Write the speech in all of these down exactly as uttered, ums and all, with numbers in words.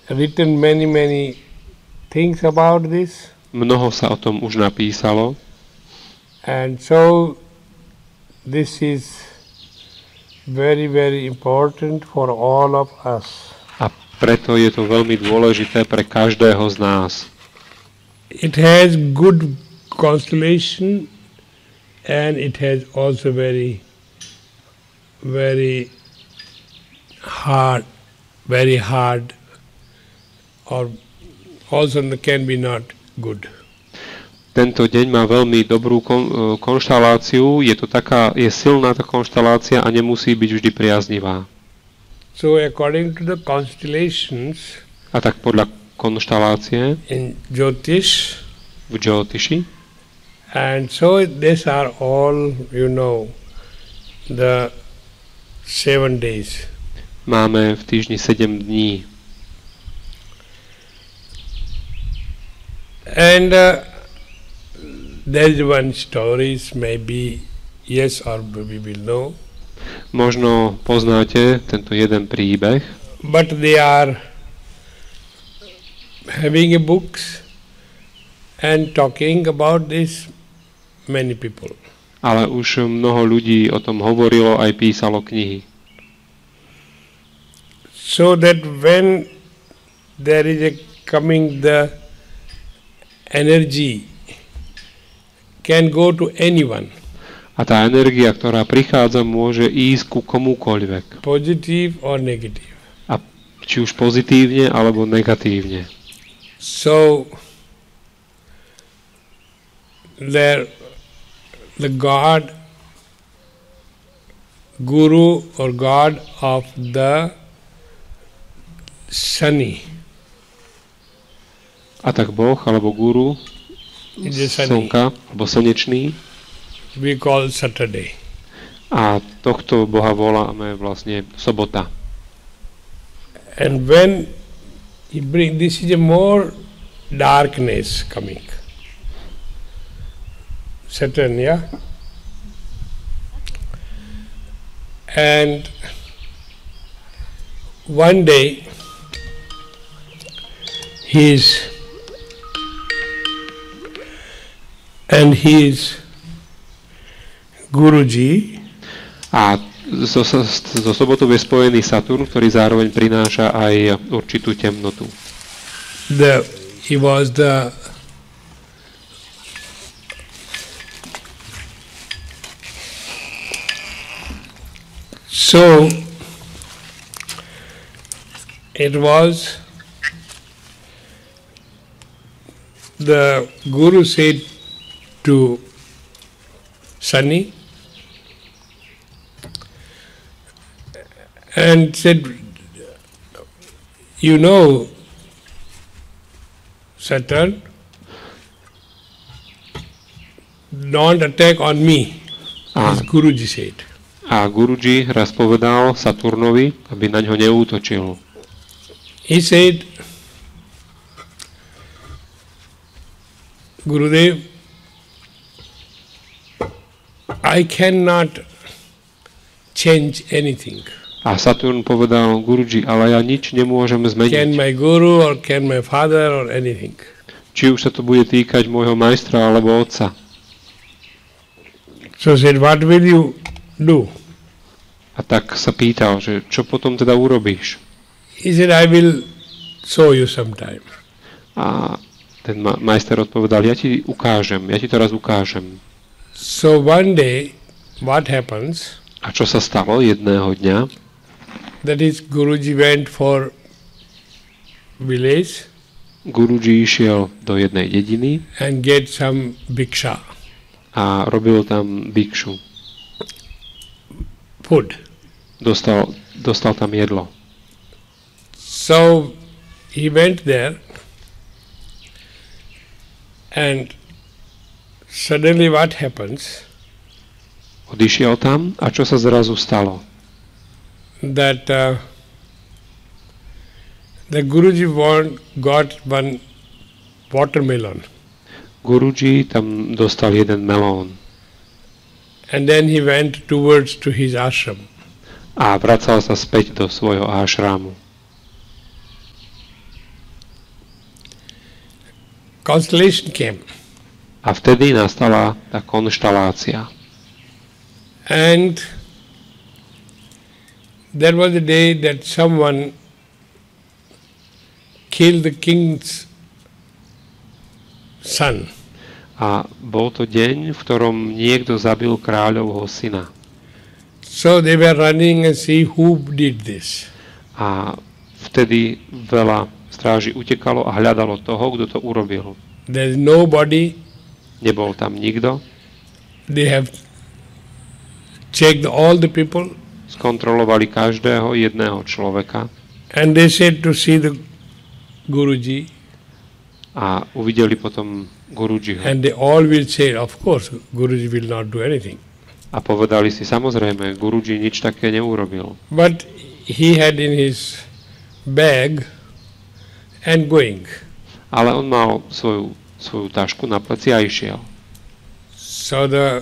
written many, many things about this. Mnoho sa o tom už napísalo. And so this is very, very important for all of us. A preto je to veľmi dôležité pre každého z nás. It has good constellation and it has also very, very hard, very hard, or also can be not good. Tento deň má veľmi dobrú kon, konštaláciu, je to taká, je silná tá konštalácia a nemusí byť vždy priaznivá. So according to the constellations, a tak podľa konštalácie in Jyotish, v Jyotiši, and so these are all, you know, the seven days. Máme v týždni sedem dní. And uh, there is one stories, maybe yes or we will know. Možno poznáte tento jeden príbeh. But they are having a books and talking about this many people. Ale už mnoho ľudí o tom hovorilo, aj písalo knihy. So that when there is a coming the energy can go to anyone. A tá energia, ktorá prichádza, môže ísť ku komukoľvek. Positive or negative. A či už pozitívne alebo negatívne. So there the God, Guru or God of the sunny. A tak Boh alebo Guru slnka alebo slnečný, we call Saturday. A tohto Boha voláme vlastne sobota. And when he bring, this is a more darkness coming. Saturn, yeah? And one day he is and he is Guruji. A so, so, so sobotou je spojený Saturn, ktorý zároveň prináša aj určitú temnotu. The, he was the so it was the Guru said to Sunny and said, you know, Saturn, don't attack on me, as Guruji said. A Guruji raz povedal Saturnovi, aby na ňo neútočil. He said, Gurudev, I cannot change anything. A Saturn povedal Guruji, ale ja nič nemôžem zmeniť. Can my guru or can my father or anything. Či už sa to bude týkať môjho majstra alebo otca. So said, what will you do? A tak sa pýtal, že čo potom teda urobíš? He said, I will show you sometime. A ten ma- majster odpovedal, ja ti ukážem, ja ti to raz ukážem. So one day, what happens? A čo sa stalo jedného dňa? That is, Guruji went for village. Guruji išiel do jednej dediny and get some bhiksha. A robil tam bikšu. Food. Dostal, dostal tam jedlo. So he went there and suddenly what happens? Odišiel tam a čo sa zrazu stalo? That uh, the Guruji want, got one watermelon. Guruji tam dostal jeden melón. And then he went towards to his ashram. A vracal sa späť do svojho ášramu. constellation came. A vtedy nastala tá konštalácia. And there was a day that someone killed the king's son. A bol to deň, v ktorom niekto zabil kráľovho syna. So they were running and see who did this. A vtedy veľa stráži utekalo a hľadalo toho, kto to urobil. There's nobody. Nebol tam nikto. They have checked all the people. Skontrolovali každého jedného človeka. And they said to see the Guruji. A uvideli potom Gurujiho. And they all will say, of course, Guruji will not do anything. A povedali si, samozrejme, Guruji nič také neurobil. But he had in his bag and going. Ale on mal svoju, svoju tašku na pleci a išiel. So the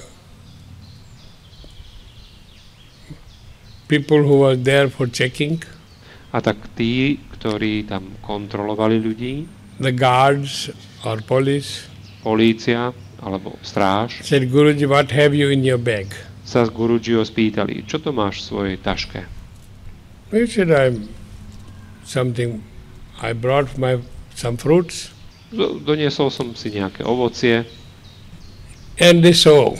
people who were there for checking, a tak tí, ktorí tam kontrolovali ľudí, the guards or police, polícia alebo stráž, said, Guruji, what have you in your bag? sa z Gurujiho spýtali, čo to máš v svojej taške? He said, I'm something, I brought my some fruits. Doniesol som si nejaké ovocie. And they saw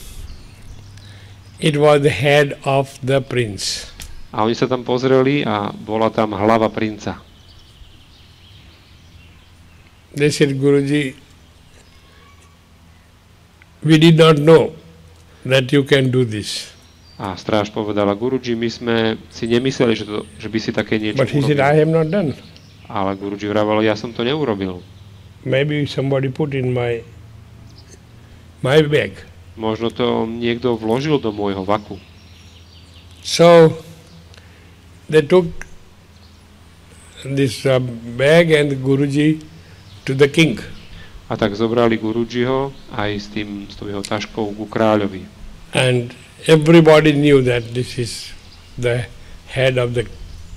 it was the head of the prince. A oni sa tam pozreli a bola tam hlava princa. They said, Guruji, we did not know that you can do this. A stráž povedala, Guruji, my sme si nemysleli, že, to, že by si také niečo But he urobil. said, I have not done. Ale Guruji vravel, ja som to neurobil. Maybe somebody put in my my bag. Možno to niekto vložil do môjho vaku. So they took this uh, bag and Guruji to the king. A tak zobrali Gurujiho aj s tým, s tou jeho taškou ku kráľovi. And everybody knew that this is the head of the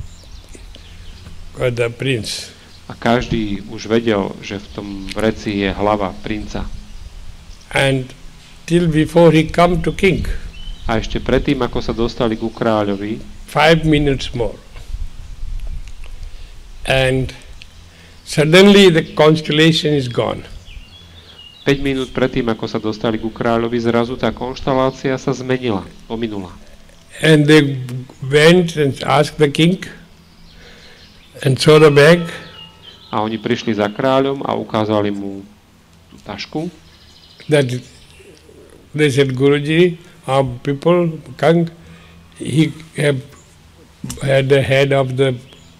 uh, the prince. A každý už vedel, že v tom vreci je hlava princa. And till before he come to king, A ešte predtým, ako sa dostali ku kráľovi, five minutes more. And suddenly the constellation is gone. päť minút predtým, ako sa dostali ku kráľovi, zrazu tá konštalácia sa zmenila, pominula. And they went and asked the king and saw the bag. A oni prišli za kráľom a ukázali mu tú tašku. That they said, Guruji, our people, Kang, he have had the head of the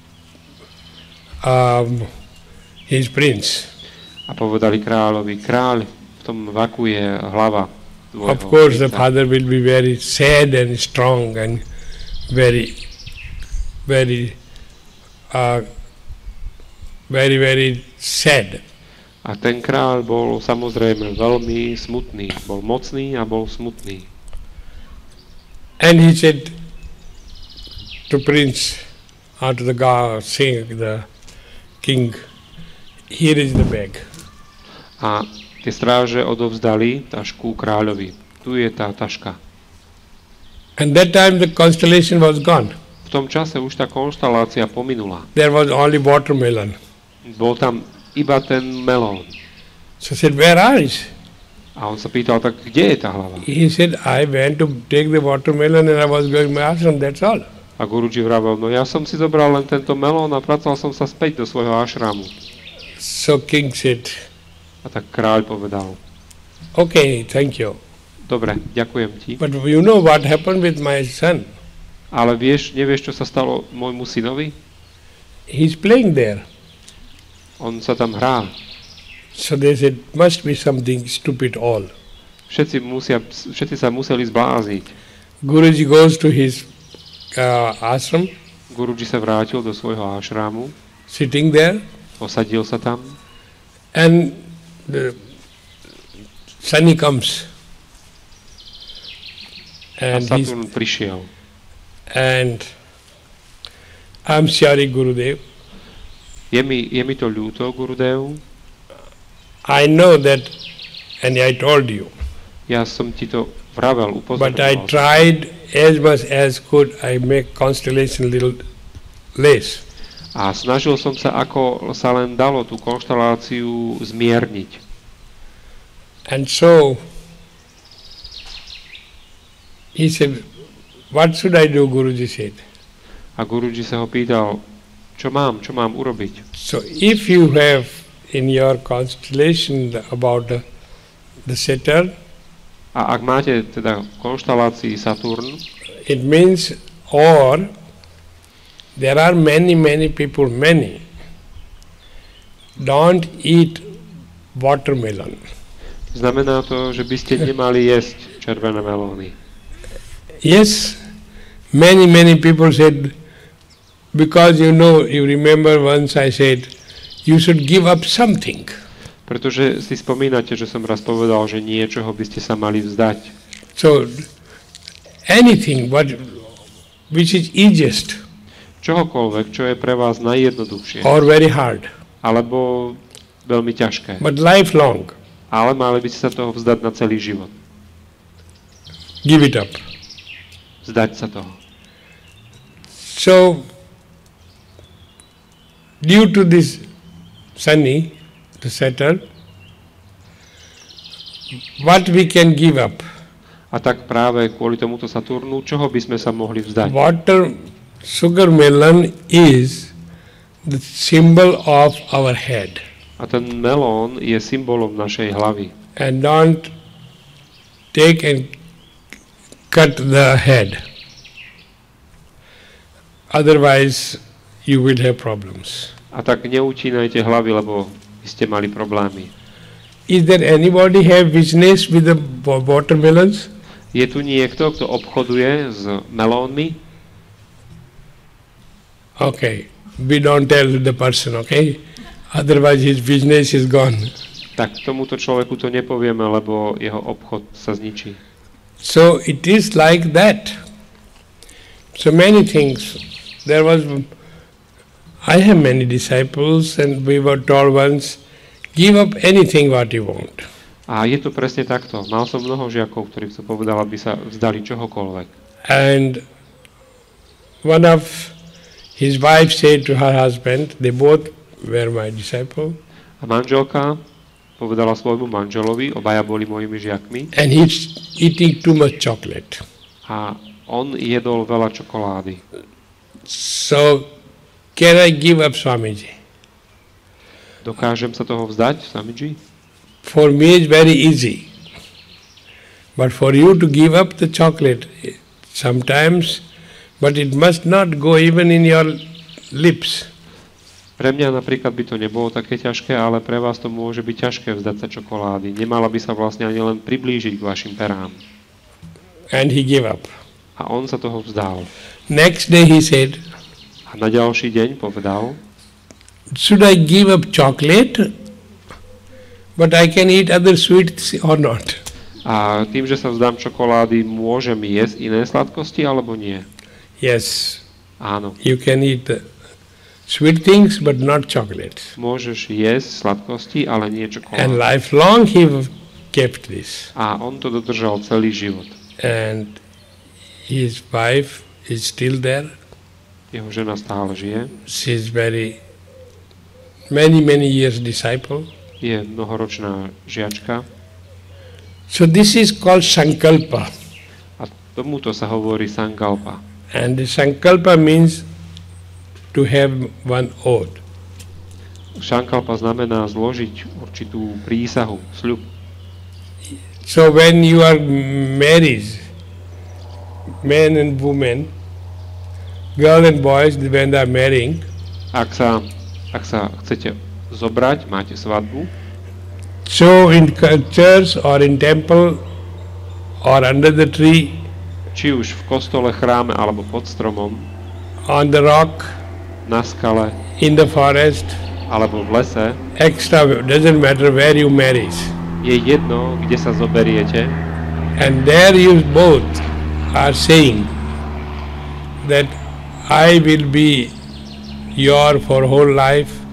um, his prince. A povedali kráľovi, kráľ, v tom vaku je hlava tvojho Of course, the princa. father will be very sad and strong and very, very, uh, very, very sad. A ten kráľ bol samozrejme veľmi smutný. Bol mocný a bol smutný. And he said to prince, or to the god, saying the king, here is the bag. A tie stráže odovzdali tašku kráľovi. Tu je tá taška. And that time the constellation was gone. V tom čase už tá konštalácia pominula. There was only watermelon. Bol tam iba ten melón. So I said, where are you? A on sa pýtal, tak kde je tá hlava? He said, I went to take the watermelon and I was going my ashram, that's all. A Guruji vravel, no ja som si zobral len tento melón a vracal som sa späť do svojho ašramu. So king said, A tak kráľ povedal, okay, thank you. dobre, ďakujem ti, But you know what happened with my son? ale vieš, nevieš, čo sa stalo môjmu synovi? He's playing there. On sa tam hrá. So they said, must be something stupid all. Všetci, musia, všetci sa museli zblázniť. Guruji goes to his uh, ashram, Guruji sa vrátil do svojho ašramu, sitting there, posadil sa tam and the Sunny comes. a And he's, Saturn prišiel. and I'm sorry, Gurudev, Je mi, je mi to ľúto, Gurudev, I know that, and I told you. Ja som ti to vravel, But I upozorňoval. tried as much as could. I make constellation little less. A snažil som sa, ako sa len dalo, tú konšteláciu zmierniť. And so he said, "What should I do?" Guruji said. A Guruji sa ho pýtal, čo mám, čo mám urobiť. So if you have in your constellation the- about the, the Saturn, A ak máte teda v konštelácii Saturn, it means, or there are many, many people, many, don't eat watermelon. znamená to, že by ste nemali jesť červené melóny. Yes, many, many people said, because you know, you remember once I said, you should give up something. Pretože si spomínate, že som raz povedal, že niečoho by ste sa mali vzdať. So, anything what, which is easiest Čohokoľvek, čo je pre vás najjednoduchšie, or very hard, alebo veľmi ťažké. but lifelong, Ale mali by ste sa toho vzdať na celý život. give it up. Vzdať sa toho. So, due to this Sunny, the Saturn, what we can give up? A tak práve kvôli tomuto Saturnu, čoho by sme sa mohli vzdať? Water, sugar melon is the symbol of our head. A ten melón je symbolom našej hlavy. And don't take and cut the head. Otherwise, you will have problems. A tak neutínajte hlavy, lebo by ste mali problémy. Is there anybody have business with the wa- watermelons? Je tu niekto, kto obchoduje s melónmi? Okay, we don't tell the person, okay? Otherwise his business is gone. Tak tomuto človeku to nepovieme, lebo jeho obchod sa zničí. So it is like that. So many things. There was, I have many disciples and we were told once, give up anything what you want. A je to presne takto. Mal som mnoho žiakov, ktorí som povedal, aby sa vzdali čohokoľvek. And one of his wife said to her husband, they both were my disciple, A manželka povedala svojmu manželovi, obaja boli mojimi žiakmi, and he's eating too much chocolate. a on jedol veľa čokolády. So, can I give up Swamiji? Dokážem sa toho vzdať, Swamiji? For me it's very easy. But for you to give up the chocolate, sometimes, but it must not go even in your lips. Pre mňa napríklad by to nebolo také ťažké, ale pre vás to môže byť ťažké vzdať sa čokolády. Nemala by sa vlastne ani len priblížiť k vašim perám. And he gave up. A on sa toho vzdal. Next day he said, A na ďalší deň povedal, should I give up chocolate, but I can eat other sweets or not? a tým, že sa vzdám čokolády, môžem jesť iné sladkosti, alebo nie? Yes, Áno. you can eat the sweet things, but not chocolate. Môžeš jesť sladkosti, ale nie And čokolády. lifelong he kept this. A on to dodržal celý život. And his wife is still there. Jeho žena stále žije. She is very, many, many years disciple. Je mnohoročná žiačka. So this is called Sankalpa. A tomuto sa hovorí Sankalpa. And the Sankalpa means to have one oath. Sankalpa znamená zložiť určitú prísahu, sľub. So when you are married, men and women, girl and boys, when they are marrying, Ak sa, ak sa chcete zobrať, máte svadbu, so in cu- church or in temple or under the tree, či už v kostole, chráme alebo pod stromom, on the rock, na skale in the forest, alebo v lese, extra, doesn't matter where you marry. je jedno, kde sa zoberiete, And there you both are saying that I will be your for whole life,